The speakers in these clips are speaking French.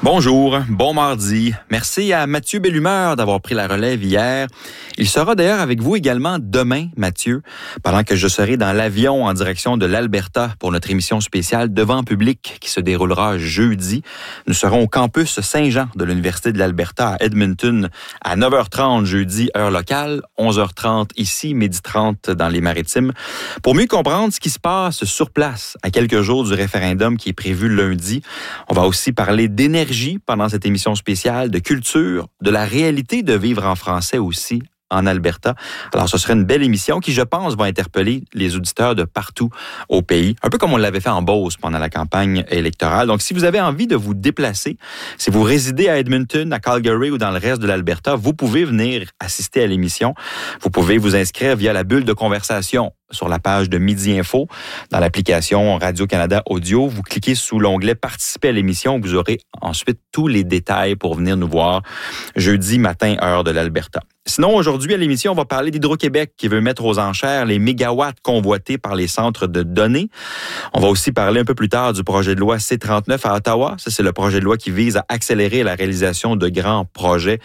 Bonjour, bon mardi. Merci à Mathieu Bellumeur d'avoir pris la relève hier. Il sera d'ailleurs avec vous également demain, Mathieu, pendant que je serai dans l'avion en direction de l'Alberta pour notre émission spéciale Devant public qui se déroulera jeudi. Nous serons au campus Saint-Jean de l'Université de l'Alberta à Edmonton à 9h30 jeudi, heure locale, 11h30 ici, 12h30 dans les Maritimes, pour mieux comprendre ce qui se passe sur place à quelques jours du référendum qui est prévu lundi. On va aussi parler d'énergie pendant cette émission spéciale, de culture, de la réalité de vivre en français aussi en Alberta. Alors, ce serait une belle émission qui, je pense, va interpeller les auditeurs de partout au pays, un peu comme on l'avait fait en Beauce pendant la campagne électorale. Donc, si vous avez envie de vous déplacer, si vous résidez à Edmonton, à Calgary ou dans le reste de l'Alberta, vous pouvez venir assister à l'émission. Vous pouvez vous inscrire via la bulle de conversation sur la page de Midi Info, dans l'application Radio-Canada Audio. Vous cliquez sous l'onglet « Participer à l'émission ». Vous aurez ensuite tous les détails pour venir nous voir jeudi matin, heure de l'Alberta. Sinon, aujourd'hui, à l'émission, on va parler d'Hydro-Québec qui veut mettre aux enchères les mégawatts convoités par les centres de données. On va aussi parler un peu plus tard du projet de loi C-39 à Ottawa. Ça, c'est le projet de loi qui vise à accélérer la réalisation de grands projets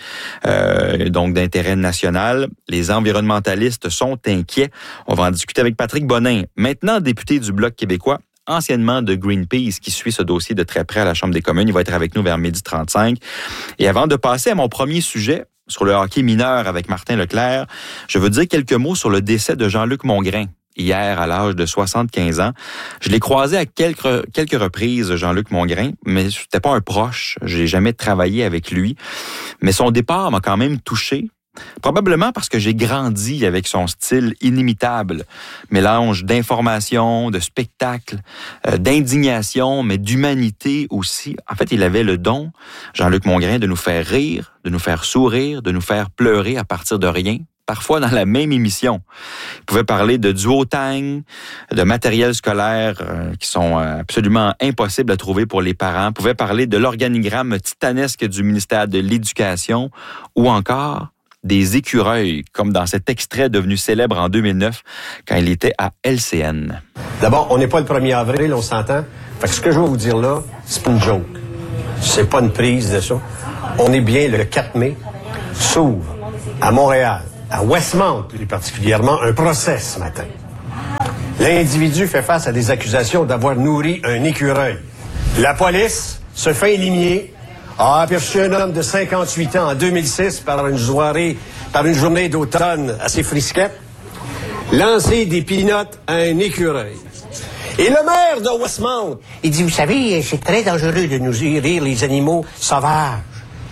donc d'intérêt national. Les environnementalistes sont inquiets. On va en discuter avec Patrick Bonin, maintenant député du Bloc québécois, anciennement de Greenpeace, qui suit ce dossier de très près à la Chambre des communes. Il va être avec nous vers 12h35. Et avant de passer à mon premier sujet, sur le hockey mineur avec Martin Leclerc, je veux dire quelques mots sur le décès de Jean-Luc Mongrain. Hier, à l'âge de 75 ans. Je l'ai croisé à quelques reprises, Jean-Luc Mongrain, mais c'était pas un proche. J'ai jamais travaillé avec lui. Mais son départ m'a quand même touché. Probablement parce que j'ai grandi avec son style inimitable. Mélange d'information, de spectacle, d'indignation, mais d'humanité aussi. En fait, il avait le don, Jean-Luc Mongrain, de nous faire rire, de nous faire sourire, de nous faire pleurer à partir de rien. Parfois dans la même émission. Il pouvait parler de duotang, de matériel scolaire qui sont absolument impossibles à trouver pour les parents. Il pouvait parler de l'organigramme titanesque du ministère de l'Éducation ou encore des écureuils, comme dans cet extrait devenu célèbre en 2009 quand il était à LCN. D'abord, on n'est pas le 1er avril, on s'entend. Fait que ce que je vais vous dire là, c'est pas une joke. C'est pas une prise de ça. On est bien le 4 mai. S'ouvre à Montréal, à Westmount plus particulièrement, un procès ce matin. L'individu fait face à des accusations d'avoir nourri un écureuil. La police se fait éliminer, a aperçu un homme de 58 ans en 2006 par une journée d'automne assez frisquette, lancer des pinottes à un écureuil. Et le maire de Westmount, il dit, vous savez, c'est très dangereux de nous nourrir les animaux sauvages.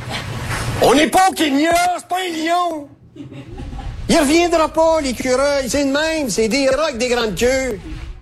On n'est pas au Kenya, c'est pas un lion. Il reviendra pas, l'écureuil. C'est le même, c'est des rats avec des grandes queues.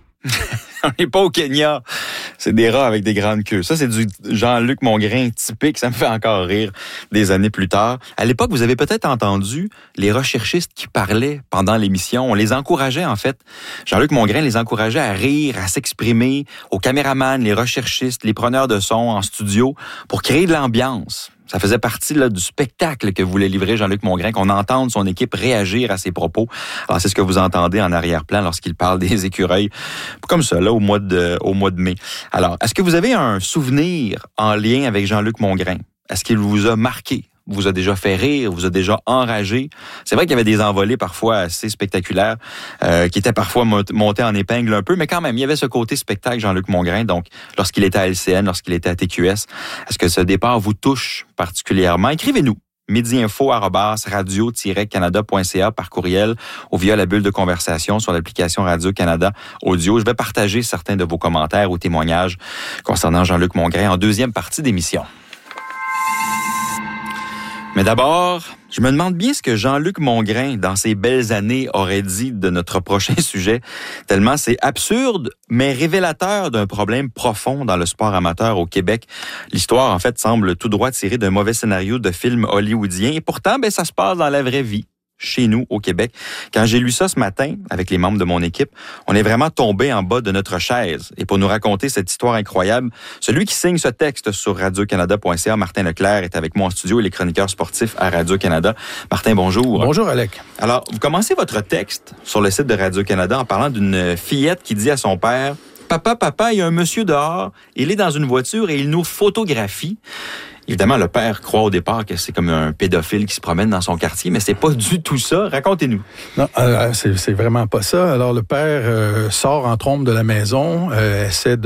On n'est pas au Kenya. C'est des rats avec des grandes queues. Ça, c'est du Jean-Luc Mongrain typique. Ça me fait encore rire des années plus tard. À l'époque, vous avez peut-être entendu les recherchistes qui parlaient pendant l'émission. On les encourageait, en fait. Jean-Luc Mongrain les encourageait à rire, à s'exprimer, aux caméramans, les recherchistes, les preneurs de son en studio pour créer de l'ambiance. Ça faisait partie là, du spectacle que voulait livrer Jean-Luc Mongrain, qu'on entende son équipe réagir à ses propos. Alors, c'est ce que vous entendez en arrière-plan lorsqu'il parle des écureuils, comme ça, là, au mois de mai. Alors, est-ce que vous avez un souvenir en lien avec Jean-Luc Mongrain? Est-ce qu'il vous a marqué? Vous a déjà fait rire, vous a déjà enragé. C'est vrai qu'il y avait des envolées parfois assez spectaculaires, qui étaient parfois montées en épingle un peu, mais quand même, il y avait ce côté spectacle Jean-Luc Mongrain. Donc, lorsqu'il était à LCN, lorsqu'il était à TQS, est-ce que ce départ vous touche particulièrement? Écrivez-nous. midiinfo@radio-canada.ca par courriel ou via la bulle de conversation sur l'application Radio-Canada Audio. Je vais partager certains de vos commentaires ou témoignages concernant Jean-Luc Mongrain en deuxième partie d'émission. Mais d'abord, je me demande bien ce que Jean-Luc Mongrain, dans ses belles années, aurait dit de notre prochain sujet, tellement c'est absurde, mais révélateur d'un problème profond dans le sport amateur au Québec. L'histoire, en fait, semble tout droit tirée d'un mauvais scénario de film hollywoodien, et pourtant, ça se passe dans la vraie vie. Chez nous, au Québec. Quand j'ai lu ça ce matin, avec les membres de mon équipe, on est vraiment tombé en bas de notre chaise. Et pour nous raconter cette histoire incroyable, celui qui signe ce texte sur Radio-Canada.ca, Martin Leclerc, est avec moi en studio. Il est chroniqueur sportif à Radio-Canada. Martin, bonjour. Bonjour, Alec. Alors, vous commencez votre texte sur le site de Radio-Canada en parlant d'une fillette qui dit à son père « Papa, il y a un monsieur dehors, il est dans une voiture et il nous photographie. » Évidemment, le père croit au départ que c'est comme un pédophile qui se promène dans son quartier, mais c'est pas du tout ça. Racontez-nous. Non, c'est vraiment pas ça. Alors, le père sort en trompe de la maison, essaie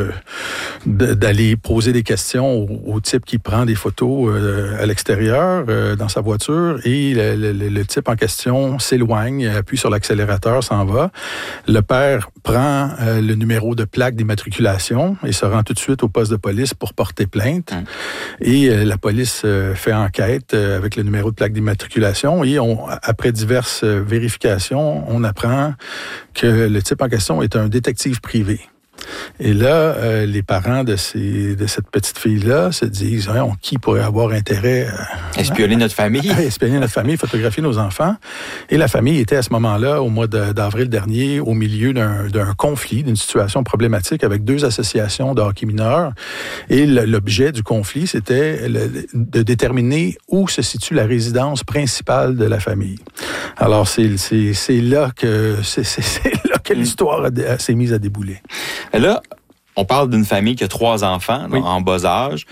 d'aller poser des questions au type qui prend des photos à l'extérieur dans sa voiture, et le type en question s'éloigne, appuie sur l'accélérateur, s'en va. Le père prend le numéro de plaque d'immatriculation et se rend tout de suite au poste de police pour porter plainte. Et la police fait enquête avec le numéro de plaque d'immatriculation, et après diverses vérifications, on apprend que le type en question est un détective privé. Et là, les parents de cette petite fille-là se disent, qui pourrait avoir intérêt à espionner notre famille? Espionner notre famille, photographier nos enfants. Et la famille était à ce moment-là, au mois d'avril dernier, au milieu d'un conflit, d'une situation problématique avec 2 associations de hockey mineurs. Et l'objet du conflit, c'était de déterminer où se situe la résidence principale de la famille. Alors, c'est là que l'histoire s'est mise à débouler. Là, on parle d'une famille qui a 3 enfants en bas âge.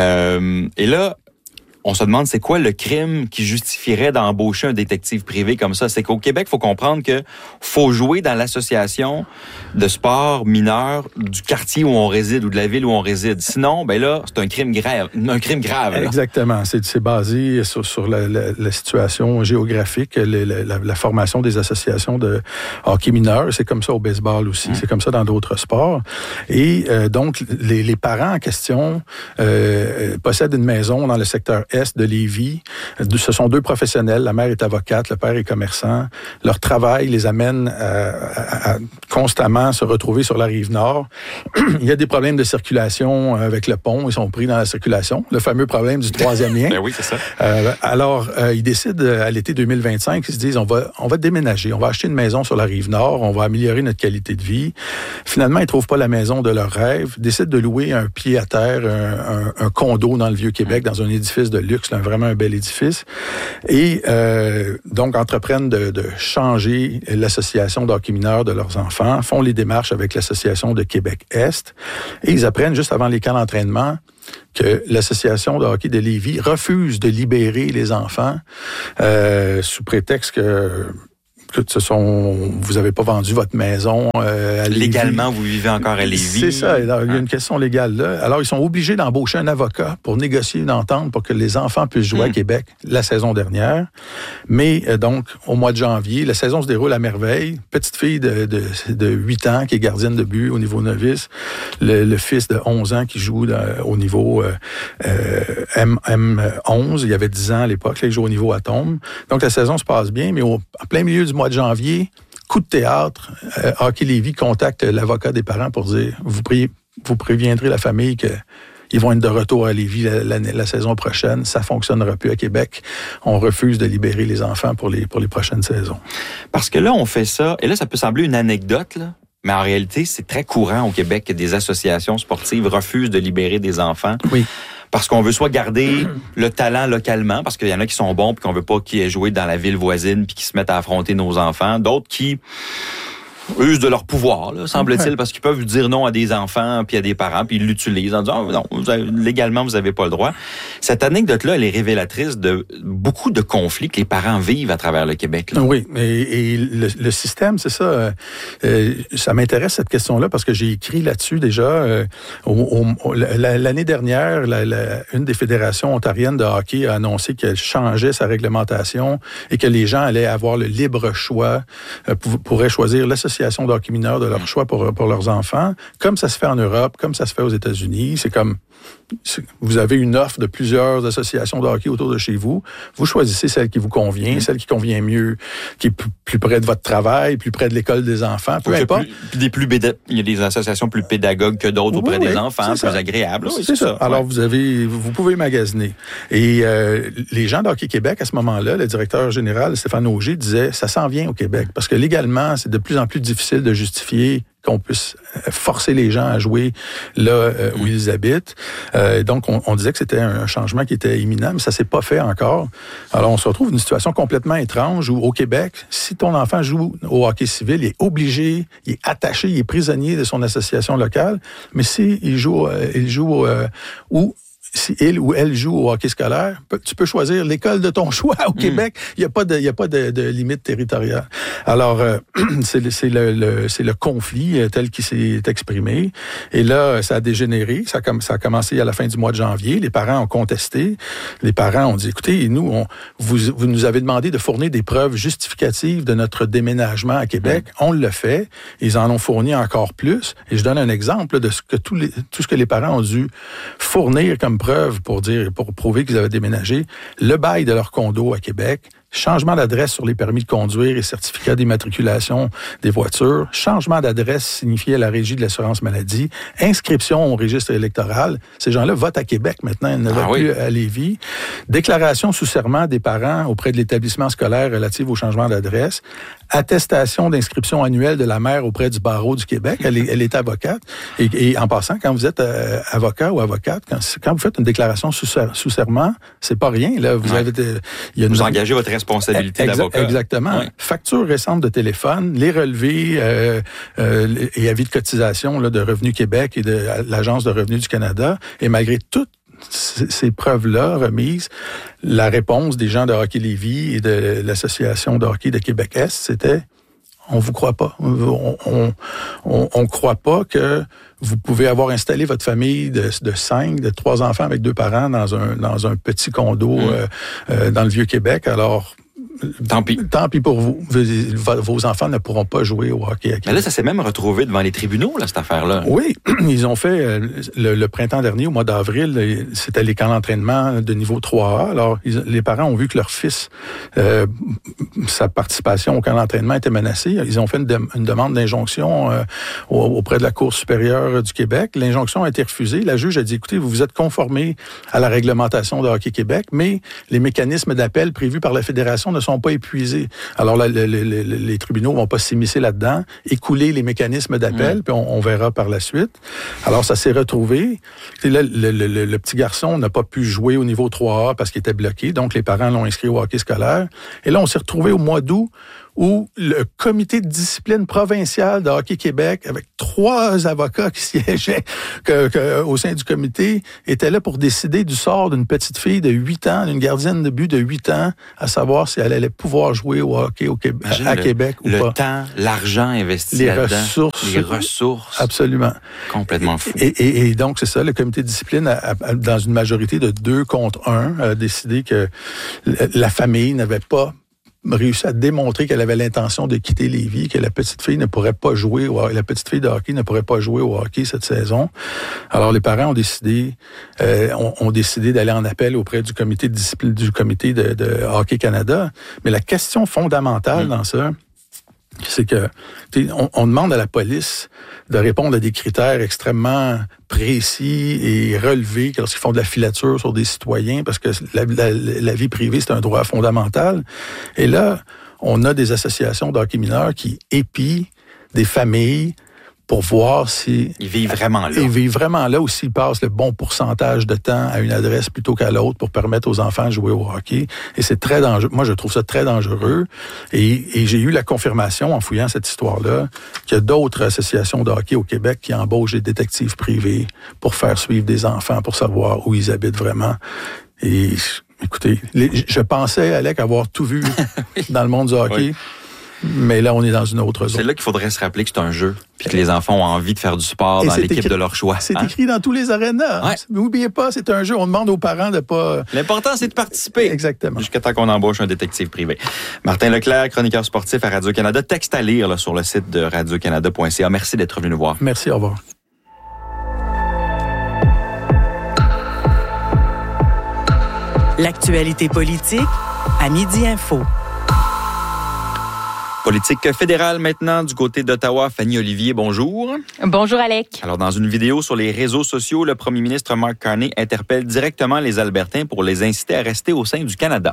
Et là, on se demande c'est quoi le crime qui justifierait d'embaucher un détective privé comme ça. C'est qu'au Québec, il faut comprendre que faut jouer dans l'association de sport mineur du quartier où on réside ou de la ville où on réside. Sinon, ben là, c'est un crime grave. Là. Exactement. C'est basé sur la situation géographique, la formation des associations de hockey mineur. C'est comme ça au baseball aussi. C'est comme ça dans d'autres sports. Et donc, les parents en question possèdent une maison dans le secteur Est de Lévis. Ce sont 2 professionnels. La mère est avocate, le père est commerçant. Leur travail les amène à constamment se retrouver sur la rive nord. Il y a des problèmes de circulation avec le pont. Ils sont pris dans la circulation. Le fameux problème du 3e lien. Ben oui, c'est ça. Alors, ils décident à l'été 2025, ils se disent, on va déménager. On va acheter une maison sur la rive nord. On va améliorer notre qualité de vie. Finalement, ils trouvent pas la maison de leur rêve. Ils décident de louer un pied-à-terre, un condo dans le Vieux-Québec, dans un édifice de luxe, vraiment un bel édifice. Et donc, entreprennent de changer l'association de hockey mineur de leurs enfants, font les démarches avec l'association de Québec-Est, et ils apprennent juste avant les camps d'entraînement que l'association de hockey de Lévis refuse de libérer les enfants sous prétexte que vous n'avez pas vendu votre maison à Lévis. Légalement, vous vivez encore à Lévis. C'est ça. Alors, il y a une question légale là. Alors, ils sont obligés d'embaucher un avocat pour négocier une entente pour que les enfants puissent jouer à Québec la saison dernière. Mais donc, au mois de janvier, la saison se déroule à merveille. Petite fille de 8 ans qui est gardienne de but au niveau novice. Le fils de 11 ans qui joue au niveau M11. Il y avait 10 ans à l'époque. Là, il joue au niveau Atome. Donc, la saison se passe bien, mais en plein milieu du mois de janvier, coup de théâtre, Hockey Lévis contacte l'avocat des parents pour dire vous préviendrez la famille qu'ils vont être de retour à Lévis la saison prochaine. Ça fonctionnera plus à Québec. On refuse de libérer les enfants pour les prochaines saisons. Parce que là, on fait ça, et là, ça peut sembler une anecdote, là, mais en réalité, c'est très courant au Québec que des associations sportives refusent de libérer des enfants. Oui. Parce qu'on veut soit garder le talent localement, parce qu'il y en a qui sont bons puis qu'on veut pas qu'ils aient joué dans la ville voisine puis qu'ils se mettent à affronter nos enfants. D'autres qui usent de leur pouvoir, là, semble-t-il, parce qu'ils peuvent dire non à des enfants puis à des parents puis ils l'utilisent en disant non, légalement vous avez pas le droit. Cette anecdote-là, elle est révélatrice de beaucoup de conflits que les parents vivent à travers le Québec. Là. Oui, et le système, c'est ça. Ça m'intéresse cette question-là parce que j'ai écrit là-dessus déjà. L'année dernière, une des fédérations ontariennes de hockey a annoncé qu'elle changeait sa réglementation et que les gens allaient avoir le libre choix, pourraient choisir l'association de hockey mineur de leur choix pour leurs enfants, comme ça se fait en Europe, comme ça se fait aux États-Unis. C'est comme vous avez une offre de plusieurs associations de hockey autour de chez vous. Vous choisissez celle qui vous convient, celle qui convient mieux, qui est plus près de votre travail, plus près de l'école des enfants, peu importe. Il y a des associations plus pédagogues que d'autres auprès des enfants, plus agréables. Oui, c'est ça. Alors, vous pouvez magasiner. Et les gens d'Hockey Québec, à ce moment-là, le directeur général, Stéphane Auger, disait, ça s'en vient au Québec. Parce que légalement, c'est de plus en plus difficile de justifier qu'on puisse forcer les gens à jouer là où ils habitent. Donc, on disait que c'était un changement qui était imminent, mais ça s'est pas fait encore. Alors, on se retrouve dans une situation complètement étrange où, au Québec, si ton enfant joue au hockey civil, il est obligé, il est attaché, il est prisonnier de son association locale, mais s'il joue où si il ou elle joue au hockey scolaire, tu peux choisir l'école de ton choix au Québec. Il n'y a pas de limite territoriale. Alors, c'est le conflit tel qu'il s'est exprimé. Et là, ça a dégénéré. Ça a commencé à la fin du mois de janvier. Les parents ont contesté. Les parents ont dit, écoutez, nous, vous nous avez demandé de fournir des preuves justificatives de notre déménagement à Québec. On l'a fait. Ils en ont fourni encore plus. Et je donne un exemple de tout ce que les parents ont dû fournir comme preuve pour prouver qu'ils avaient déménagé. Le bail de leur condo à Québec, changement d'adresse sur les permis de conduire et certificats d'immatriculation des voitures, changement d'adresse signifié à la Régie de l'assurance maladie, inscription au registre électoral. Ces gens-là votent à Québec maintenant, ils ne votent plus à Lévis. Déclaration sous serment des parents auprès de l'établissement scolaire relative au changement d'adresse. Attestation d'inscription annuelle de la mère auprès du barreau du Québec. Elle est avocate. Et en passant, quand vous êtes avocat ou avocate, quand vous faites une déclaration sous serment, c'est pas rien. Là, vous engagez votre responsabilité d'avocat. Exactement. Oui. Facture récente de téléphone, les relevés et avis de cotisation là, de Revenu Québec et de l'Agence de revenus du Canada. Et malgré toutes ces preuves-là remises, la réponse des gens de Hockey Lévis et de l'Association de hockey de Québec-Est, c'était « On vous croit pas. On croit pas que vous pouvez avoir installé votre famille de 3 enfants avec 2 parents dans un petit condo dans le Vieux-Québec. Alors, tant pis. Tant pis pour vous. Vos enfants ne pourront pas jouer au hockey. Mais là, ça s'est même retrouvé devant les tribunaux, là, cette affaire-là. Oui, ils ont fait le printemps dernier, au mois d'avril, c'était les camps d'entraînement de niveau 3A. Alors, les parents ont vu que leur fils, sa participation au camp d'entraînement était menacée. Ils ont fait une demande d'injonction auprès de la Cour supérieure du Québec. L'injonction a été refusée. La juge a dit, écoutez, vous vous êtes conformés à la réglementation de Hockey Québec, mais les mécanismes d'appel prévus par la Fédération ne sont pas épuisés. Alors, les tribunaux vont pas s'immiscer là-dedans, écouler les mécanismes d'appel, puis on verra par la suite. Alors, ça s'est retrouvé. Et là, le petit garçon n'a pas pu jouer au niveau 3A parce qu'il était bloqué, donc les parents l'ont inscrit au hockey scolaire. Et là, on s'est retrouvé au mois d'août où le comité de discipline provincial de Hockey Québec, avec 3 avocats qui siégeaient au sein du comité, était là pour décider du sort d'une petite fille de 8 ans, d'une gardienne de but de 8 ans, à savoir si elle allait pouvoir jouer au hockey à Québec ou pas. Le temps, l'argent investi là-dedans. Les ressources. Absolument. Complètement fou. Et donc, c'est ça, le comité de discipline, dans une majorité de 2 contre 1, a décidé que la famille n'avait pas réussi à démontrer qu'elle avait l'intention de quitter Lévis, que la petite fille de hockey ne pourrait pas jouer au hockey cette saison. Alors, les parents ont décidé d'aller en appel auprès du comité de discipline, du comité de Hockey Canada. Mais la question fondamentale dans ça, c'est que on demande à la police de répondre à des critères extrêmement précis et relevés lorsqu'ils font de la filature sur des citoyens, parce que la vie privée, c'est un droit fondamental. Et là, on a des associations de hockey mineurs qui épient des familles pour voir si... Ils vivent vraiment là. Ils vivent vraiment là, ou s'ils passent le bon pourcentage de temps à une adresse plutôt qu'à l'autre pour permettre aux enfants de jouer au hockey. Et c'est très dangereux. Moi, je trouve ça très dangereux. Et j'ai eu la confirmation, en fouillant cette histoire-là, qu'il y a d'autres associations de hockey au Québec qui embauchent des détectives privés pour faire suivre des enfants, pour savoir où ils habitent vraiment. Et écoutez, je pensais, Alec, avoir tout vu dans le monde du hockey. Oui. Mais là, on est dans une autre zone. C'est là qu'il faudrait se rappeler que c'est un jeu, puis que les enfants ont envie de faire du sport dans l'équipe de leur choix. C'est écrit dans tous les arénas. Ouais. N'oubliez pas, c'est un jeu. On demande aux parents de pas... L'important, c'est de participer. Exactement. Jusqu'à temps qu'on embauche un détective privé. Martin Leclerc, chroniqueur sportif à Radio-Canada. Texte à lire là, sur le site de radiocanada.ca. Merci d'être venu nous voir. Merci, au revoir. L'actualité politique à Midi Info. Politique fédérale maintenant du côté d'Ottawa. Fanny Olivier, bonjour. Bonjour Alec. Alors dans une vidéo sur les réseaux sociaux, le premier ministre Mark Carney interpelle directement les Albertains pour les inciter à rester au sein du Canada.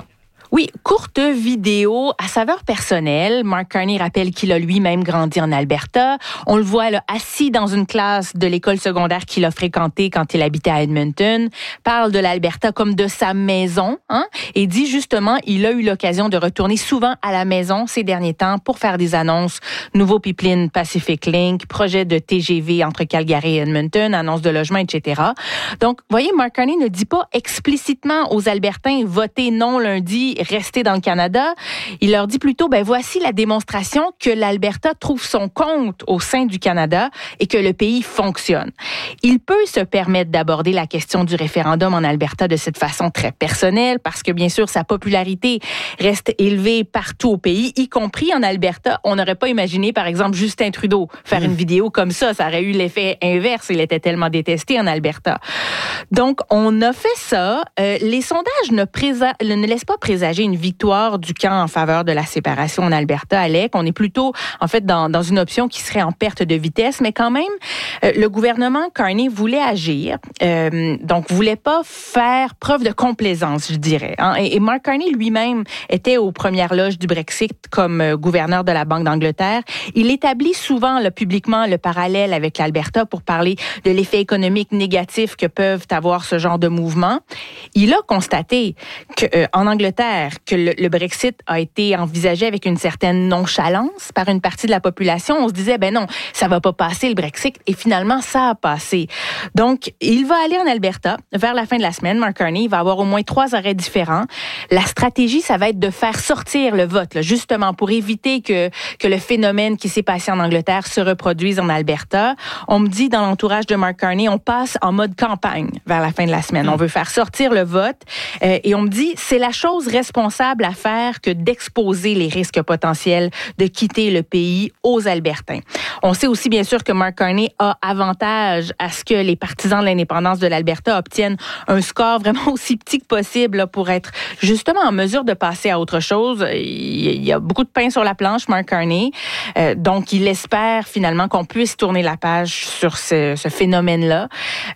Oui, courte vidéo à saveur personnelle. Mark Carney rappelle qu'il a lui-même grandi en Alberta. On le voit là, assis dans une classe de l'école secondaire qu'il a fréquentée quand il habitait à Edmonton. Parle de l'Alberta comme de sa maison, et dit justement il a eu l'occasion de retourner souvent à la maison ces derniers temps pour faire des annonces. Nouveau pipeline Pacific Link, projet de TGV entre Calgary et Edmonton, annonce de logement, etc. Donc, voyez, Mark Carney ne dit pas explicitement aux Albertains votez non lundi, rester dans le Canada. Il leur dit plutôt, voici la démonstration que l'Alberta trouve son compte au sein du Canada et que le pays fonctionne. Il peut se permettre d'aborder la question du référendum en Alberta de cette façon très personnelle parce que, bien sûr, sa popularité reste élevée partout au pays, y compris en Alberta. On n'aurait pas imaginé, par exemple, Justin Trudeau faire une vidéo comme ça. Ça aurait eu l'effet inverse. Il était tellement détesté en Alberta. Donc, on a fait ça. Les sondages ne laissent pas présager une victoire du camp en faveur de la séparation en Alberta, Alec. On est plutôt, en fait, dans une option qui serait en perte de vitesse, mais quand même, le gouvernement Carney voulait agir, donc voulait pas faire preuve de complaisance, je dirais. Et Mark Carney lui-même était aux premières loges du Brexit comme gouverneur de la Banque d'Angleterre. Il établit souvent publiquement le parallèle avec l'Alberta pour parler de l'effet économique négatif que peuvent avoir ce genre de mouvement. Il a constaté qu'en Angleterre, que le Brexit a été envisagé avec une certaine nonchalance par une partie de la population. On se disait, non, ça va pas passer le Brexit. Et finalement, ça a passé. Donc, il va aller en Alberta vers la fin de la semaine. Mark Carney, il va avoir au moins 3 arrêts différents. La stratégie, ça va être de faire sortir le vote, là, justement, pour éviter que le phénomène qui s'est passé en Angleterre se reproduise en Alberta. On me dit, dans l'entourage de Mark Carney, on passe en mode campagne vers la fin de la semaine. On veut faire sortir le vote. Et on me dit, c'est la chose responsable à faire que d'exposer les risques potentiels de quitter le pays aux Albertains. On sait aussi, bien sûr, que Mark Carney a avantage à ce que les partisans de l'indépendance de l'Alberta obtiennent un score vraiment aussi petit que possible là, pour être justement en mesure de passer à autre chose. Il y a beaucoup de pain sur la planche, Mark Carney. Donc, il espère finalement qu'on puisse tourner la page sur ce phénomène-là.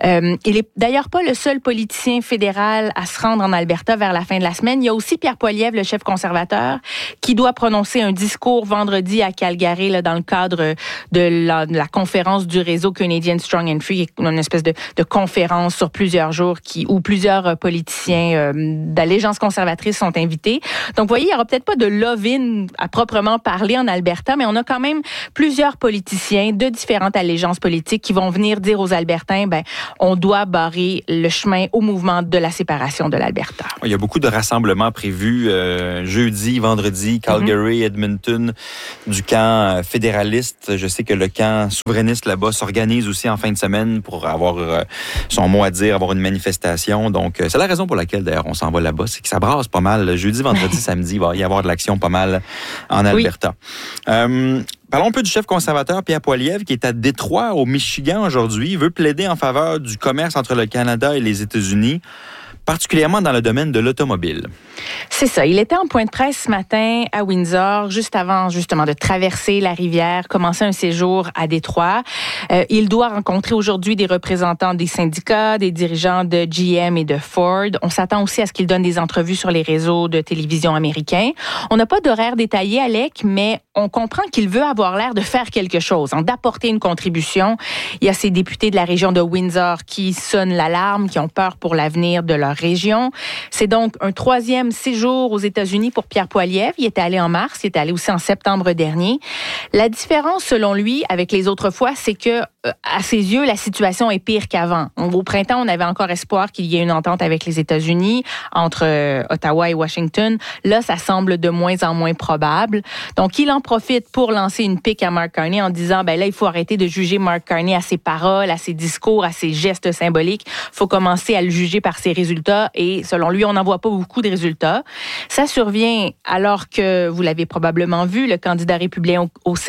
Il est d'ailleurs pas le seul politicien fédéral à se rendre en Alberta vers la fin de la semaine. Il y a aussi Pierre Poilievre, le chef conservateur, qui doit prononcer un discours vendredi à Calgary là, dans le cadre de la conférence du réseau Canadian Strong and Free, une espèce de conférence sur plusieurs jours où plusieurs politiciens d'allégeance conservatrice sont invités. Donc, vous voyez, il n'y aura peut-être pas de love-in à proprement parler en Alberta, mais on a quand même plusieurs politiciens de différentes allégeances politiques qui vont venir dire aux Albertains, on doit barrer le chemin au mouvement de la séparation de l'Alberta. Il y a beaucoup de rassemblements prévus jeudi, vendredi, Calgary, Edmonton, du camp fédéraliste. Je sais que le camp souverainiste là-bas s'organise aussi en fin de semaine pour avoir son mot à dire, avoir une manifestation. Donc, c'est la raison pour laquelle, d'ailleurs, on s'en va là-bas. C'est que ça brasse pas mal. Jeudi, vendredi, samedi, il va y avoir de l'action pas mal en Alberta. Oui. Parlons un peu du chef conservateur Pierre Poilievre qui est à Détroit, au Michigan aujourd'hui. Il veut plaider en faveur du commerce entre le Canada et les États-Unis, particulièrement dans le domaine de l'automobile. C'est ça. Il était en point de presse ce matin à Windsor, juste avant justement de traverser la rivière, commencer un séjour à Détroit. Il doit rencontrer aujourd'hui des représentants des syndicats, des dirigeants de GM et de Ford. On s'attend aussi à ce qu'il donne des entrevues sur les réseaux de télévision américains. On n'a pas d'horaire détaillé, Alec, mais on comprend qu'il veut avoir l'air de faire quelque chose, d'apporter une contribution. Il y a ces députés de la région de Windsor qui sonnent l'alarme, qui ont peur pour l'avenir de leur région. C'est donc un 3e séjour aux États-Unis pour Pierre Poilievre. Il était allé en mars, il était allé aussi en septembre dernier. La différence, selon lui, avec les autres fois, c'est que, à ses yeux, la situation est pire qu'avant. Au printemps, on avait encore espoir qu'il y ait une entente avec les États-Unis, entre Ottawa et Washington. Là, ça semble de moins en moins probable. Donc, il en profite pour lancer une pique à Mark Carney en disant, là, il faut arrêter de juger Mark Carney à ses paroles, à ses discours, à ses gestes symboliques. Il faut commencer à le juger par ses résultats. Et selon lui, on n'en voit pas beaucoup de résultats. Ça survient alors que, vous l'avez probablement vu, le candidat républicain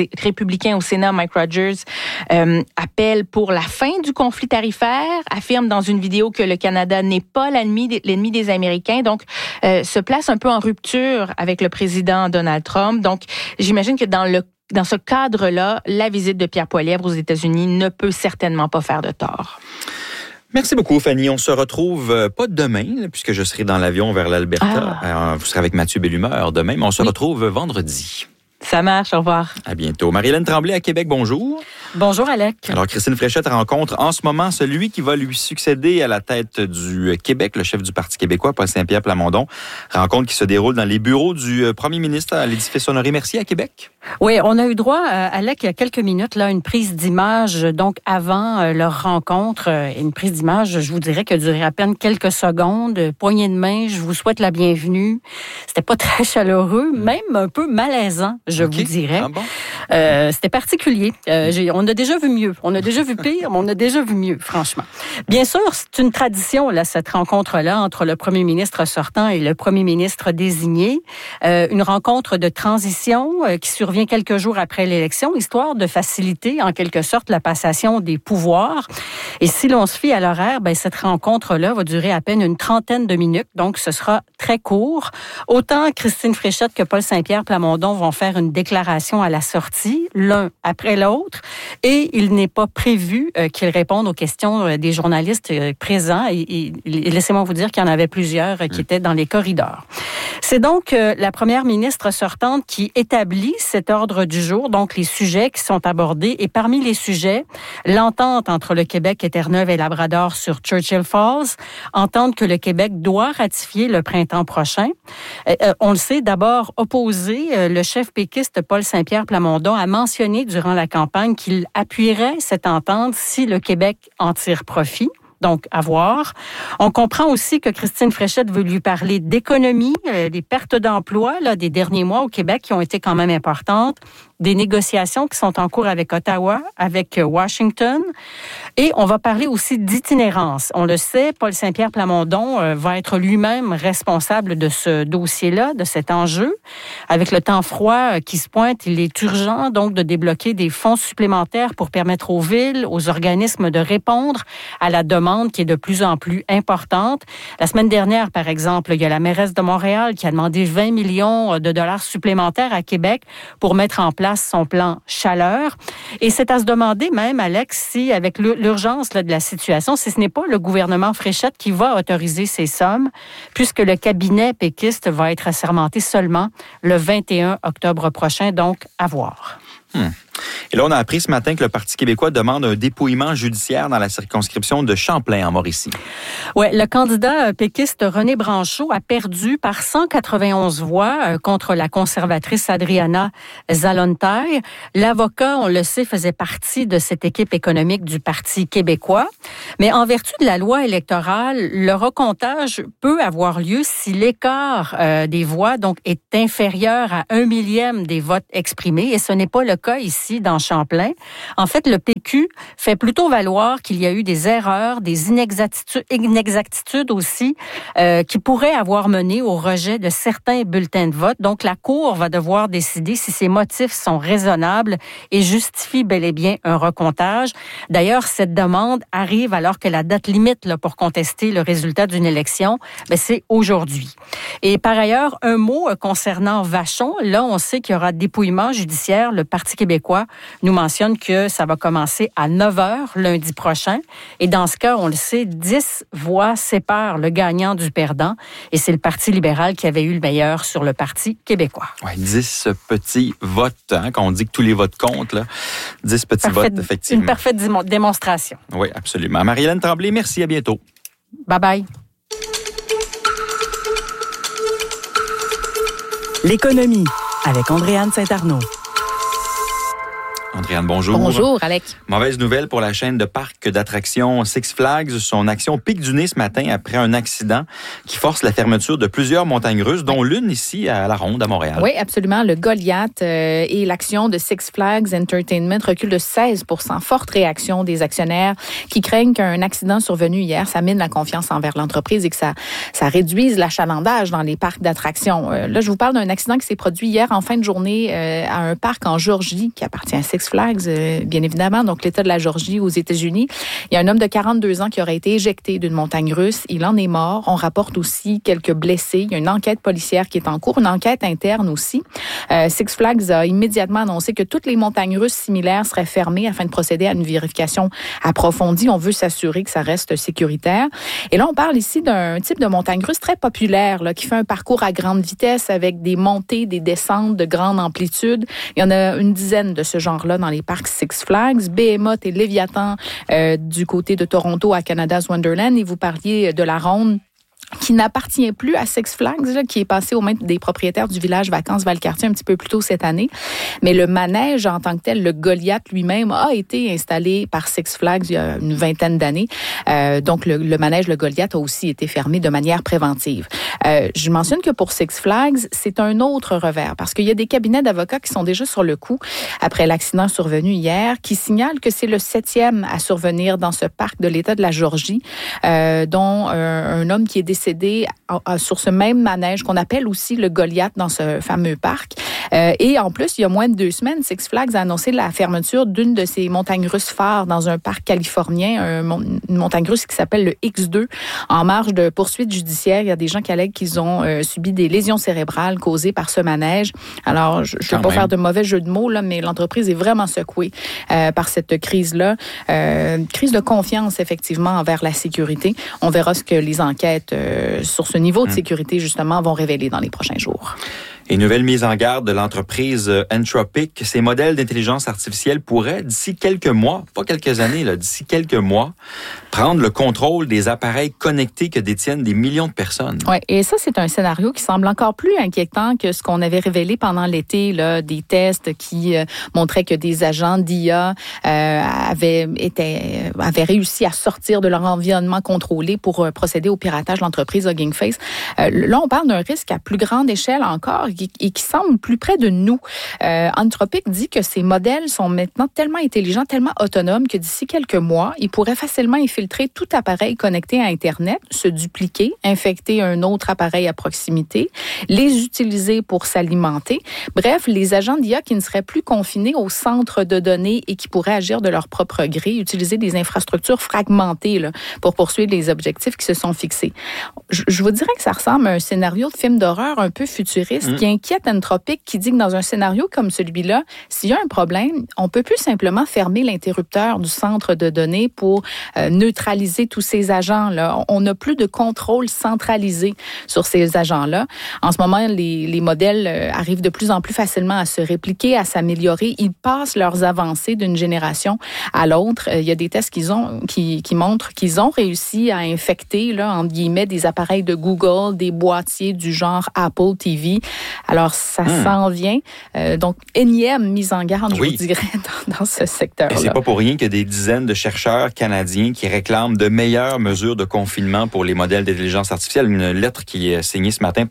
au Sénat, Mike Rogers, appelle pour la fin du conflit tarifaire, affirme dans une vidéo que le Canada n'est pas l'ennemi des Américains, donc se place un peu en rupture avec le président Donald Trump. Donc, j'imagine que dans ce cadre-là, la visite de Pierre Poilievre aux États-Unis ne peut certainement pas faire de tort. Merci beaucoup, Fanny. On se retrouve pas demain, là, puisque je serai dans l'avion vers l'Alberta. Vous serez avec Mathieu Bellumeur demain, mais on se retrouve vendredi. Ça marche, au revoir. À bientôt. Marie-Hélène Tremblay à Québec, bonjour. Bonjour, Alec. Alors, Christine Fréchette rencontre en ce moment celui qui va lui succéder à la tête du Québec, le chef du Parti québécois, Paul Saint-Pierre Plamondon. Rencontre qui se déroule dans les bureaux du premier ministre à l'édifice Honoré-Mercier à Québec. Oui, on a eu droit, Alec, il y a quelques minutes, là, une prise d'image, donc avant leur rencontre. Une prise d'image, je vous dirais, qui a duré à peine quelques secondes. Poignée de main, je vous souhaite la bienvenue. C'était pas très chaleureux, même un peu malaisant, je vous dirais. Ah bon? C'était particulier. On a déjà vu mieux. On a déjà vu pire, mais on a déjà vu mieux, franchement. Bien sûr, c'est une tradition, là, cette rencontre-là, entre le premier ministre sortant et le premier ministre désigné. Une rencontre de transition qui survient quelques jours après l'élection, histoire de faciliter, en quelque sorte, la passation des pouvoirs. Et si l'on se fie à l'horaire, cette rencontre-là va durer à peine une trentaine de minutes, donc ce sera très court. Autant Christine Fréchette que Paul Saint-Pierre Plamondon vont faire une déclaration à la sortie, l'un après l'autre, et il n'est pas prévu qu'ils répondent aux questions des journalistes présents. Et laissez-moi vous dire qu'il y en avait plusieurs qui étaient dans les corridors. C'est donc la première ministre sortante qui établit cet ordre du jour, donc les sujets qui sont abordés. Et parmi les sujets, l'entente entre le Québec et Terre-Neuve et Labrador sur Churchill Falls, entente que le Québec doit ratifier le printemps prochain. On le sait, d'abord opposé, le chef péquiste Paul Saint-Pierre Plamondon a mentionné durant la campagne qu'il appuierait cette entente si le Québec en tire profit. Donc, à voir. On comprend aussi que Christine Fréchette veut lui parler d'économie, des pertes d'emplois des derniers mois au Québec qui ont été quand même importantes, des négociations qui sont en cours avec Ottawa, avec Washington. Et on va parler aussi d'itinérance. On le sait, Paul Saint-Pierre Plamondon va être lui-même responsable de ce dossier-là, de cet enjeu. Avec le temps froid qui se pointe, il est urgent donc de débloquer des fonds supplémentaires pour permettre aux villes, aux organismes de répondre à la demande qui est de plus en plus importante. La semaine dernière, par exemple, il y a la mairesse de Montréal qui a demandé 20 millions de dollars supplémentaires à Québec pour mettre en place son plan chaleur. Et c'est à se demander même, Alex, si avec l'urgence de la situation, si ce n'est pas le gouvernement Fréchette qui va autoriser ces sommes, puisque le cabinet péquiste va être assermenté seulement le 21 octobre prochain, donc à voir. Et là, on a appris ce matin que le Parti québécois demande un dépouillement judiciaire dans la circonscription de Champlain, en Mauricie. Oui, le candidat péquiste René Branchot a perdu par 191 voix contre la conservatrice Adriana Zalontaille. L'avocat, on le sait, faisait partie de cette équipe économique du Parti québécois. Mais en vertu de la loi électorale, le recomptage peut avoir lieu si l'écart des voix donc est inférieur à 1/1000 des votes exprimés. Et ce n'est pas le cas ici dans Champlain. En fait, le PQ fait plutôt valoir qu'il y a eu des erreurs, des inexactitudes aussi, qui pourraient avoir mené au rejet de certains bulletins de vote. Donc, la Cour va devoir décider si ces motifs sont raisonnables et justifient bel et bien un recomptage. D'ailleurs, cette demande arrive alors que la date limite pour contester le résultat d'une élection, c'est aujourd'hui. Et par ailleurs, un mot concernant Vachon. Là, on sait qu'il y aura dépouillement judiciaire. Le Parti québécois nous mentionne que ça va commencer à 9h lundi prochain. Et dans ce cas, on le sait, 10 voix séparent le gagnant du perdant. Et c'est le Parti libéral qui avait eu le meilleur sur le Parti québécois. Oui, 10 petits votes. Quand on dit que tous les votes comptent, là, 10 petits votes, effectivement. Une parfaite démonstration. Oui, absolument. Marie-Hélène Tremblay, merci. À bientôt. Bye-bye. L'économie avec Andréanne Saint-Arnaud. Andréanne, bonjour. Bonjour, Alec. Mauvaise nouvelle pour la chaîne de parcs d'attractions Six Flags. Son action pique du nez ce matin après un accident qui force la fermeture de plusieurs montagnes russes, dont l'une ici à la Ronde, à Montréal. Oui, absolument. Le Goliath et l'action de Six Flags Entertainment recule de 16%. Forte réaction des actionnaires qui craignent qu'un accident survenu hier, ça mine la confiance envers l'entreprise et que ça réduise l'achalandage dans les parcs d'attractions. Là, je vous parle d'un accident qui s'est produit hier en fin de journée à un parc en Géorgie qui appartient à Six Six Flags, bien évidemment, donc l'État de la Géorgie aux États-Unis. Il y a un homme de 42 ans qui aurait été éjecté d'une montagne russe. Il en est mort. On rapporte aussi quelques blessés. Il y a une enquête policière qui est en cours, une enquête interne aussi. Six Flags a immédiatement annoncé que toutes les montagnes russes similaires seraient fermées afin de procéder à une vérification approfondie. On veut s'assurer que ça reste sécuritaire. Et là, on parle ici d'un type de montagne russe très populaire, là, qui fait un parcours à grande vitesse avec des montées, des descentes de grande amplitude. Il y en a une dizaine de ce genre-là dans les parcs Six Flags. Behemoth et Léviathan du côté de Toronto à Canada's Wonderland. Et vous parliez de la Ronde, qui n'appartient plus à Six Flags, là, qui est passé aux mains des propriétaires du village Vacances Valcartier un petit peu plus tôt cette année. Mais le manège en tant que tel, le Goliath lui-même, a été installé par Six Flags il y a une vingtaine d'années. Donc, le manège, le Goliath, a aussi été fermé de manière préventive. Je mentionne que pour Six Flags, c'est un autre revers, parce qu'il y a des cabinets d'avocats qui sont déjà sur le coup après l'accident survenu hier, qui signalent que c'est le 7e à survenir dans ce parc de l'État de la Géorgie, dont un homme qui est décédé sur ce même manège qu'on appelle aussi le Goliath dans ce fameux parc. Et en plus, il y a moins de 2 semaines, Six Flags a annoncé la fermeture d'une de ses montagnes russes phares dans un parc californien, une montagne russe qui s'appelle le X2. En marge de poursuites judiciaires, il y a des gens qui allèguent qu'ils ont subi des lésions cérébrales causées par ce manège. Alors, je ne veux pas faire de mauvais jeu de mots, là, mais l'entreprise est vraiment secouée par cette crise-là. Crise de confiance, effectivement, envers la sécurité. On verra ce que les enquêtes sur ce niveau de sécurité, justement, vont révéler dans les prochains jours. Et nouvelle mise en garde de l'entreprise Anthropic, ces modèles d'intelligence artificielle pourraient, d'ici quelques mois, pas quelques années, là, d'ici quelques mois, prendre le contrôle des appareils connectés que détiennent des millions de personnes. Oui, et ça, c'est un scénario qui semble encore plus inquiétant que ce qu'on avait révélé pendant l'été, là, des tests qui montraient que des agents d'IA avaient réussi à sortir de leur environnement contrôlé pour procéder au piratage de l'entreprise Hugging Face. Là, on parle d'un risque à plus grande échelle encore et qui semble plus près de nous. Anthropic dit que ces modèles sont maintenant tellement intelligents, tellement autonomes que d'ici quelques mois, ils pourraient facilement infiltrer tout appareil connecté à Internet, se dupliquer, infecter un autre appareil à proximité, les utiliser pour s'alimenter. Bref, les agents d'IA qui ne seraient plus confinés au centre de données et qui pourraient agir de leur propre gré, utiliser des infrastructures fragmentées là, pour poursuivre les objectifs qui se sont fixés. Je vous dirais que ça ressemble à un scénario de film d'horreur un peu futuriste qui inquiète Anthropic, qui dit que dans un scénario comme celui-là, s'il y a un problème, on peut plus simplement fermer l'interrupteur du centre de données pour neutraliser tous ces agents-là. On n'a plus de contrôle centralisé sur ces agents-là. En ce moment, les modèles arrivent de plus en plus facilement à se répliquer, à s'améliorer. Ils passent leurs avancées d'une génération à l'autre. Il y a des tests qui montrent qu'ils ont réussi à infecter, là, entre guillemets, des appareils de Google, des boîtiers du genre Apple TV. Alors, ça s'en vient. Donc, énième mise en garde, je vous dirais, dans ce secteur-là. Et c'est pas pour rien que des dizaines de chercheurs canadiens qui réclament de meilleures mesures de confinement pour les modèles d'intelligence artificielle. Une lettre qui est signée ce matin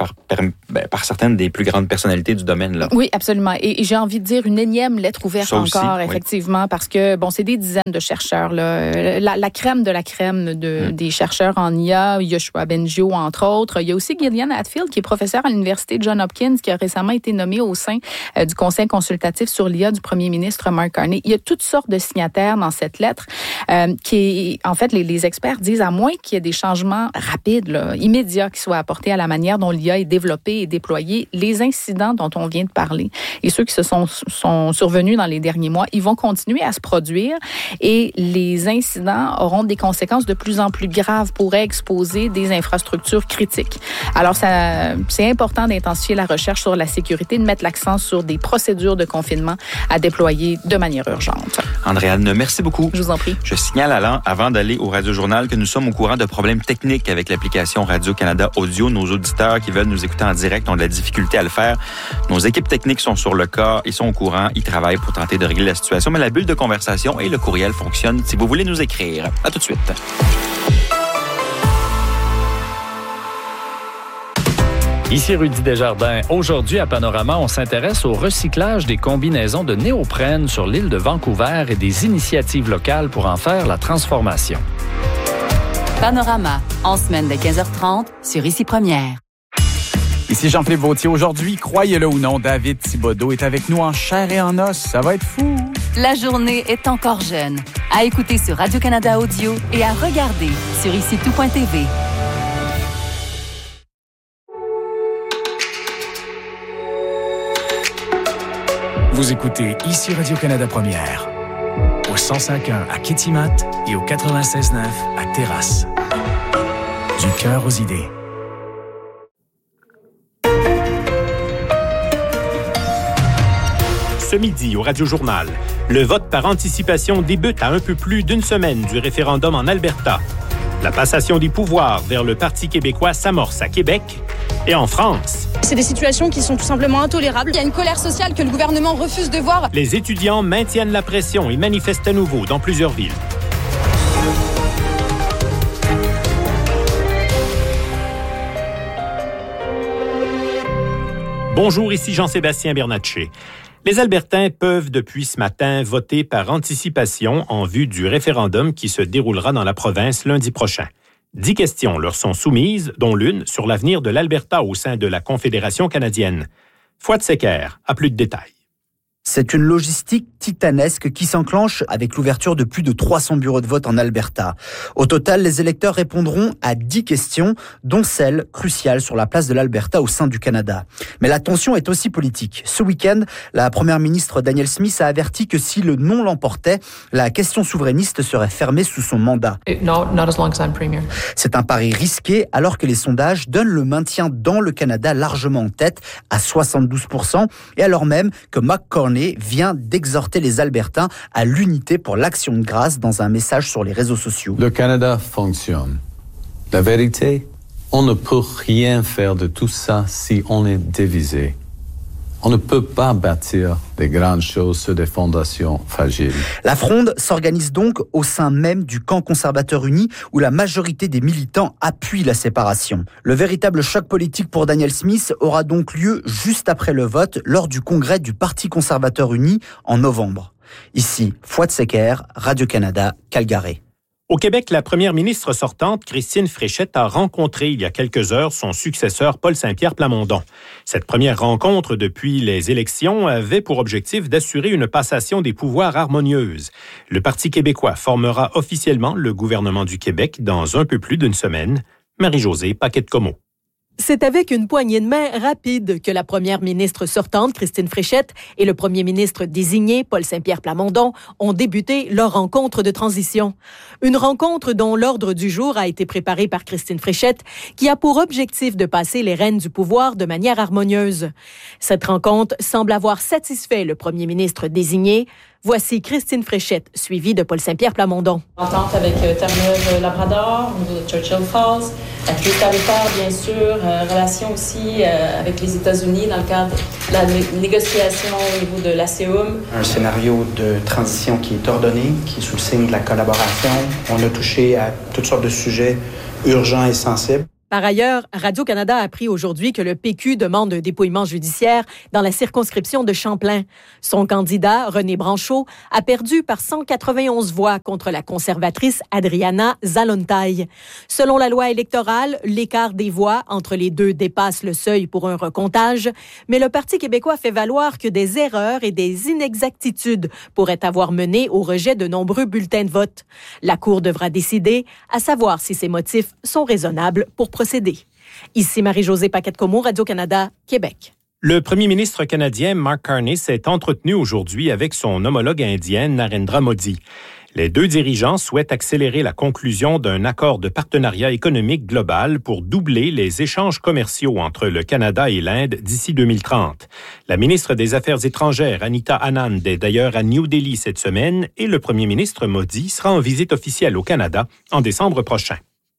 par certaines des plus grandes personnalités du domaine. Là. Oui, absolument. Et j'ai envie de dire une énième lettre ouverte ça encore, aussi, effectivement, parce que, bon, c'est des dizaines de chercheurs. Là. La crème de la crème des chercheurs en IA, Yoshua Bengio, entre autres. Il y a aussi Gillian Hatfield, qui est professeur à l'Université Johns Hopkins, qui a récemment été nommé au sein du Conseil consultatif sur l'IA du premier ministre Mark Carney. Il y a toutes sortes de signataires dans cette lettre qui, en fait, les experts disent, à moins qu'il y ait des changements rapides, là, immédiats, qui soient apportés à la manière dont l'IA est développée et déployée, les incidents dont on vient de parler et ceux qui se sont survenus dans les derniers mois, ils vont continuer à se produire et les incidents auront des conséquences de plus en plus graves, pourraient exposer des infrastructures critiques. Alors, c'est important d'intensifier la recherche sur la sécurité, de mettre l'accent sur des procédures de confinement à déployer de manière urgente. Andréane, merci beaucoup. Je vous en prie. Je signale avant d'aller au Radio-Journal que nous sommes au courant de problèmes techniques avec l'application Radio-Canada Audio. Nos auditeurs qui veulent nous écouter en direct ont de la difficulté à le faire. Nos équipes techniques sont sur le cas, ils sont au courant, ils travaillent pour tenter de régler la situation, mais la bulle de conversation et le courriel fonctionnent si vous voulez nous écrire. À tout de suite. Ici Rudy Desjardins. Aujourd'hui, à Panorama, on s'intéresse au recyclage des combinaisons de néoprène sur l'île de Vancouver et des initiatives locales pour en faire la transformation. Panorama, en semaine de 15h30 sur Ici Première. Ici Jean-Philippe Vautier. Aujourd'hui, croyez-le ou non, David Thibodeau est avec nous en chair et en os. Ça va être fou! La journée est encore jeune. À écouter sur Radio-Canada Audio et à regarder sur IciTout.tv. Vous écoutez ici Radio-Canada Première, au 105.1 à Kitimat et au 96.9 à Terrasse. Du cœur aux idées. Ce midi, au Radio-Journal, le vote par anticipation débute à un peu plus d'une semaine du référendum en Alberta. La passation des pouvoirs vers le Parti québécois s'amorce à Québec et en France. C'est des situations qui sont tout simplement intolérables. Il y a une colère sociale que le gouvernement refuse de voir. Les étudiants maintiennent la pression et manifestent à nouveau dans plusieurs villes. Bonjour, ici Jean-Sébastien Bernatchez. Les Albertains peuvent depuis ce matin voter par anticipation en vue du référendum qui se déroulera dans la province lundi prochain. 10 questions leur sont soumises, dont l'une sur l'avenir de l'Alberta au sein de la Confédération canadienne. Fouad Secker a plus de détails. C'est une logistique titanesque qui s'enclenche avec l'ouverture de plus de 300 bureaux de vote en Alberta. Au total, les électeurs répondront à 10 questions, dont celle cruciale sur la place de l'Alberta au sein du Canada. Mais la tension est aussi politique. Ce week-end, la première ministre Danielle Smith a averti que si le non l'emportait, la question souverainiste serait fermée sous son mandat. No, not as long as I'm premier. C'est un pari risqué alors que les sondages donnent le maintien dans le Canada largement en tête à 72% et alors même que McCartney vient d'exhorter les Albertains à l'unité pour l'Action de grâce dans un message sur les réseaux sociaux. Le Canada fonctionne. La vérité, on ne peut rien faire de tout ça si on est divisé. On ne peut pas bâtir des grandes choses sur des fondations fragiles. La fronde s'organise donc au sein même du camp conservateur uni où la majorité des militants appuient la séparation. Le véritable choc politique pour Danielle Smith aura donc lieu juste après le vote lors du congrès du Parti conservateur uni en novembre. Ici, Fouad Secker, Radio-Canada, Calgary. Au Québec, la première ministre sortante, Christine Fréchette, a rencontré il y a quelques heures son successeur, Paul Saint-Pierre Plamondon. Cette première rencontre depuis les élections avait pour objectif d'assurer une passation des pouvoirs harmonieuse. Le Parti québécois formera officiellement le gouvernement du Québec dans un peu plus d'une semaine. Marie-Josée Paquette-Comeau. C'est avec une poignée de main rapide que la première ministre sortante, Christine Fréchette, et le premier ministre désigné, Paul Saint-Pierre Plamondon, ont débuté leur rencontre de transition. Une rencontre dont l'ordre du jour a été préparé par Christine Fréchette, qui a pour objectif de passer les rênes du pouvoir de manière harmonieuse. Cette rencontre semble avoir satisfait le premier ministre désigné. Voici Christine Fréchette, suivie de Paul Saint-Pierre Plamondon. Entente avec Terre-Neuve-Labrador, au niveau de Churchill Falls, la crise tarifaire, bien sûr, relations aussi avec les États-Unis dans le cadre de la négociation au niveau de l'ASEUM. Un scénario de transition qui est ordonné, qui est sous le signe de la collaboration. On a touché à toutes sortes de sujets urgents et sensibles. Par ailleurs, Radio-Canada a appris aujourd'hui que le PQ demande un dépouillement judiciaire dans la circonscription de Champlain. Son candidat, René Branchot, a perdu par 191 voix contre la conservatrice Adriana Zalontaille. Selon la loi électorale, l'écart des voix entre les deux dépasse le seuil pour un recomptage, mais le Parti québécois fait valoir que des erreurs et des inexactitudes pourraient avoir mené au rejet de nombreux bulletins de vote. La Cour devra décider, à savoir si ces motifs sont raisonnables pour procéder. Ici Marie-Josée Paquette-Comeau, Radio-Canada, Québec. Le premier ministre canadien Mark Carney s'est entretenu aujourd'hui avec son homologue indien Narendra Modi. Les deux dirigeants souhaitent accélérer la conclusion d'un accord de partenariat économique global pour doubler les échanges commerciaux entre le Canada et l'Inde d'ici 2030. La ministre des Affaires étrangères, Anita Anand, est d'ailleurs à New Delhi cette semaine et le premier ministre Modi sera en visite officielle au Canada en décembre prochain.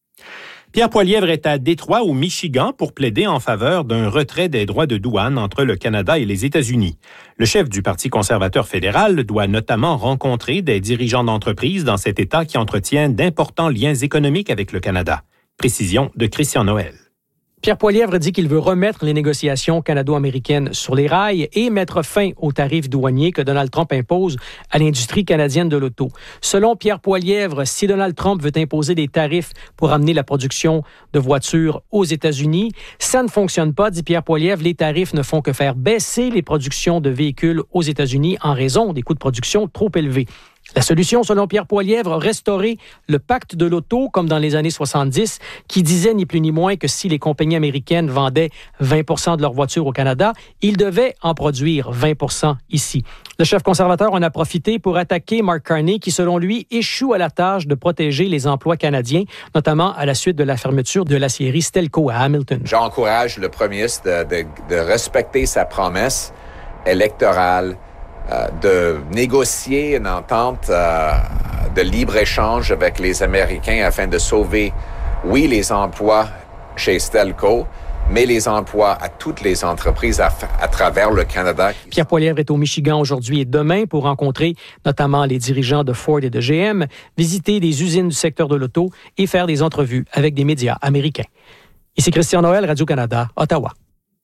Pierre Poilievre est à Détroit, au Michigan, pour plaider en faveur d'un retrait des droits de douane entre le Canada et les États-Unis. Le chef du Parti conservateur fédéral doit notamment rencontrer des dirigeants d'entreprises dans cet État qui entretient d'importants liens économiques avec le Canada. Précision de Christian Noël. Pierre Poilievre dit qu'il veut remettre les négociations canado-américaines sur les rails et mettre fin aux tarifs douaniers que Donald Trump impose à l'industrie canadienne de l'auto. Selon Pierre Poilievre, si Donald Trump veut imposer des tarifs pour amener la production de voitures aux États-Unis, ça ne fonctionne pas, dit Pierre Poilievre. Les tarifs ne font que faire baisser les productions de véhicules aux États-Unis en raison des coûts de production trop élevés. La solution, selon Pierre Poilievre, restaurer le pacte de l'auto comme dans les années 70, qui disait ni plus ni moins que si les compagnies américaines vendaient 20% de leurs voitures au Canada, ils devaient en produire 20% ici. Le chef conservateur en a profité pour attaquer Mark Carney, qui, selon lui, échoue à la tâche de protéger les emplois canadiens, notamment à la suite de la fermeture de l'aciérie Stelco à Hamilton. J'encourage le premier ministre de respecter sa promesse électorale, de négocier une entente de libre-échange avec les Américains afin de sauver, oui, les emplois chez Stelco, mais les emplois à toutes les entreprises à travers le Canada. Pierre Poilievre est au Michigan aujourd'hui et demain pour rencontrer notamment les dirigeants de Ford et de GM, visiter des usines du secteur de l'auto et faire des entrevues avec des médias américains. Ici Christian Noël, Radio-Canada, Ottawa.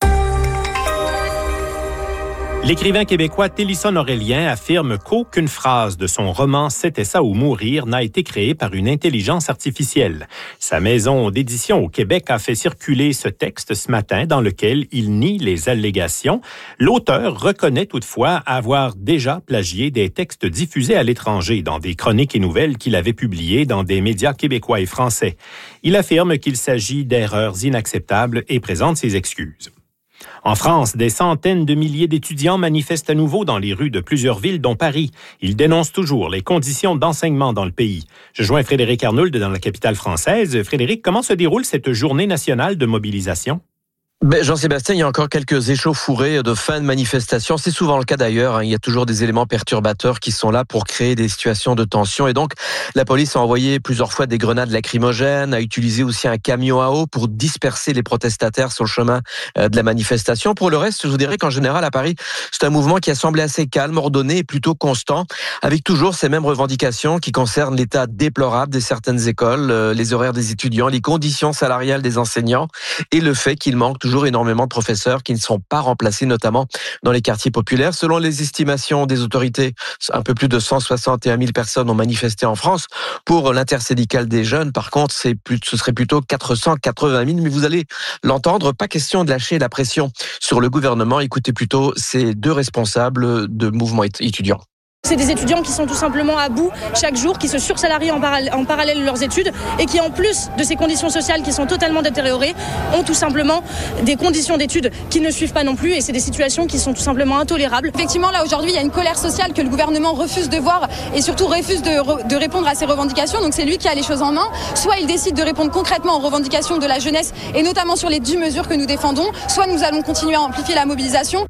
L'écrivain québécois Télisson Aurélien affirme qu'aucune phrase de son roman « C'était ça ou mourir » n'a été créée par une intelligence artificielle. Sa maison d'édition au Québec a fait circuler ce texte ce matin dans lequel il nie les allégations. L'auteur reconnaît toutefois avoir déjà plagié des textes diffusés à l'étranger dans des chroniques et nouvelles qu'il avait publiées dans des médias québécois et français. Il affirme qu'il s'agit d'erreurs inacceptables et présente ses excuses. En France, des centaines de milliers d'étudiants manifestent à nouveau dans les rues de plusieurs villes, dont Paris. Ils dénoncent toujours les conditions d'enseignement dans le pays. Je joins Frédéric Arnould dans la capitale française. Frédéric, comment se déroule cette journée nationale de mobilisation? Jean-Sébastien, il y a encore quelques échauffourées de fin de manifestation. C'est souvent le cas d'ailleurs. Il y a toujours des éléments perturbateurs qui sont là pour créer des situations de tension. Et donc, la police a envoyé plusieurs fois des grenades lacrymogènes, a utilisé aussi un camion à eau pour disperser les protestataires sur le chemin de la manifestation. Pour le reste, je vous dirais qu'en général, à Paris, c'est un mouvement qui a semblé assez calme, ordonné et plutôt constant, avec toujours ces mêmes revendications qui concernent l'état déplorable de certaines écoles, les horaires des étudiants, les conditions salariales des enseignants et le fait qu'il manque toujours énormément de professeurs qui ne sont pas remplacés, notamment dans les quartiers populaires. Selon les estimations des autorités, un peu plus de 161 000 personnes ont manifesté en France. Pour l'intersyndicale des jeunes, par contre, ce serait plutôt 480 000. Mais vous allez l'entendre, pas question de lâcher la pression sur le gouvernement. Écoutez plutôt ces deux responsables de mouvements étudiants. C'est des étudiants qui sont tout simplement à bout chaque jour, qui se sursalarient en parallèle de leurs études et qui, en plus de ces conditions sociales qui sont totalement détériorées, ont tout simplement des conditions d'études qui ne suivent pas non plus et c'est des situations qui sont tout simplement intolérables. Effectivement, là aujourd'hui, il y a une colère sociale que le gouvernement refuse de voir et surtout refuse de répondre à ces revendications. Donc c'est lui qui a les choses en main. Soit il décide de répondre concrètement aux revendications de la jeunesse et notamment sur les 10 mesures que nous défendons, soit nous allons continuer à amplifier la mobilisation.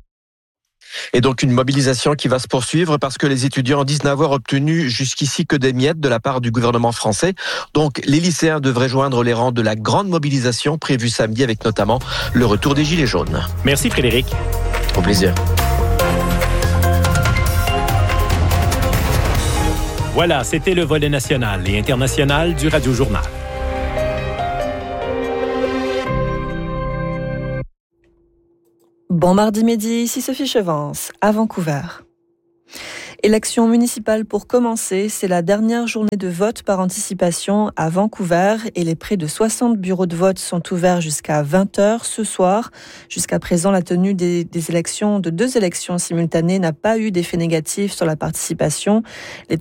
Et donc une mobilisation qui va se poursuivre parce que les étudiants disent n'avoir obtenu jusqu'ici que des miettes de la part du gouvernement français. Donc les lycéens devraient joindre les rangs de la grande mobilisation prévue samedi avec notamment le retour des Gilets jaunes. Merci Frédéric. Au plaisir. Voilà, c'était le volet national et international du Radio Journal. Bon mardi midi, ici Sophie Chevance, à Vancouver. Élection municipale pour commencer, c'est la dernière journée de vote par anticipation à Vancouver et les près de 60 bureaux de vote sont ouverts jusqu'à 20h ce soir. Jusqu'à présent, la tenue des élections, de 2 élections simultanées n'a pas eu d'effet négatif sur la participation. Les